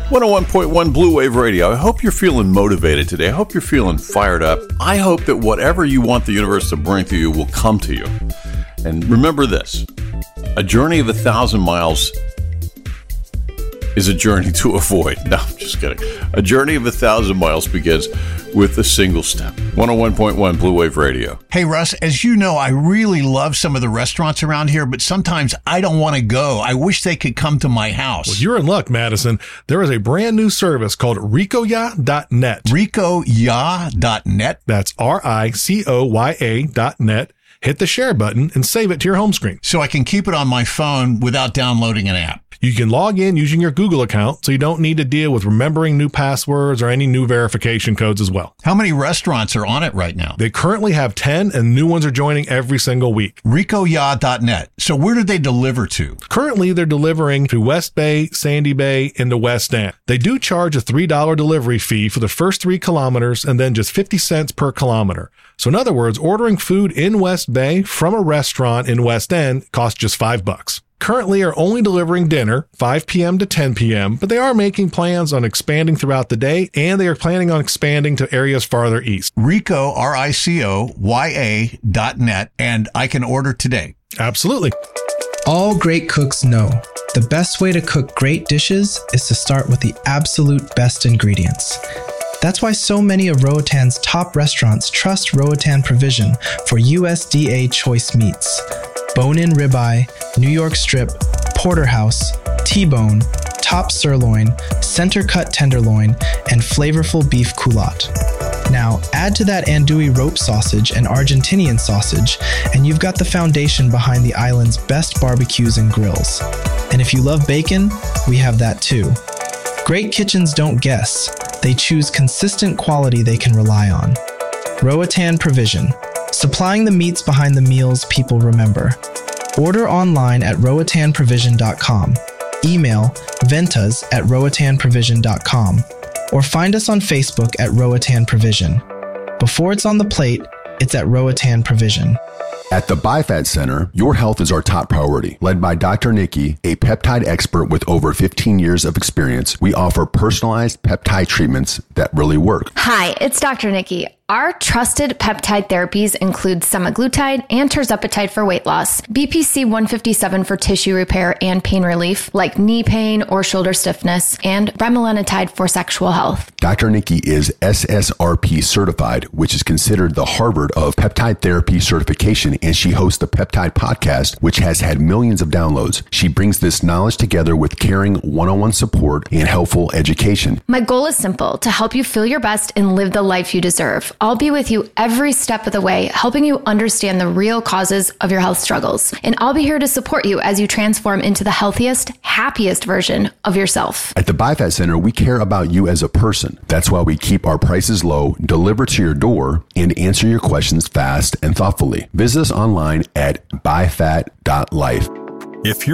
101.1 Blue Wave Radio. I hope you're feeling motivated today. I hope you're feeling fired up. I hope that whatever you want the universe to bring to you will come to you. And remember this, a journey of 1,000 miles is a journey to avoid. No, I'm just kidding. A journey of 1,000 miles begins with a single step. 101.1 Blue Wave Radio. Hey, Russ, as you know, I really love some of the restaurants around here, but sometimes I don't want to go. I wish they could come to my house. Well, you're in luck, Madison. There is a brand new service called Ricoya.net. Ricoya.net? That's RICOYA.net. Hit the share button and save it to your home screen. So I can keep it on my phone without downloading an app. You can log in using your Google account, so you don't need to deal with remembering new passwords or any new verification codes as well. How many restaurants are on it right now? They currently have 10, and new ones are joining every single week. Ricoya.net. So where do they deliver to? Currently, they're delivering to West Bay, Sandy Bay, and the West End. They do charge a $3 delivery fee for the first 3 kilometers and then just 50 cents per kilometer. So in other words, ordering food in West Bay from a restaurant in West End costs just $5. Currently are only delivering dinner 5 p.m. to 10 p.m., but they are making plans on expanding throughout the day, and they are planning on expanding to areas farther east. Rico, RICOYA.net, and I can order today. Absolutely. All great cooks know the best way to cook great dishes is to start with the absolute best ingredients. That's why so many of Roatan's top restaurants trust Roatan Provision for USDA choice meats. Bone-in ribeye, New York strip, porterhouse, T-bone, top sirloin, center-cut tenderloin, and flavorful beef culotte. Now, add to that andouille rope sausage and Argentinian sausage, and you've got the foundation behind the island's best barbecues and grills. And if you love bacon, we have that too. Great kitchens don't guess. They choose consistent quality they can rely on. Roatan Provision, supplying the meats behind the meals people remember. Order online at roatanprovision.com. Email ventas@roatanprovision.com. Or find us on Facebook at Roatan Provision. Before it's on the plate, it's at Roatan Provision. At the BiFAT Center, your health is our top priority. Led by Dr. Nikki, a peptide expert with over 15 years of experience, we offer personalized peptide treatments that really work. Hi, it's Dr. Nikki. Our trusted peptide therapies include semaglutide and tirzepatide for weight loss, BPC 157 for tissue repair and pain relief, like knee pain or shoulder stiffness, and bremelanotide for sexual health. Dr. Nikki is SSRP certified, which is considered the Harvard of peptide therapy certification, and she hosts the Peptide Podcast, which has had millions of downloads. She brings this knowledge together with caring one-on-one support and helpful education. My goal is simple: to help you feel your best and live the life you deserve. I'll be with you every step of the way, helping you understand the real causes of your health struggles. And I'll be here to support you as you transform into the healthiest, happiest version of yourself. At the BiFAT Center, we care about you as a person. That's why we keep our prices low, deliver to your door, and answer your questions fast and thoughtfully. Visit us online at bifat.life. If you're